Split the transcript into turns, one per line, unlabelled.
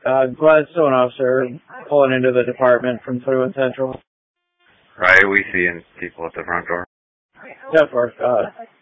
Gladstone officer pulling into the department from 31 Central.
Right, we seeing people at the front door.
10-4.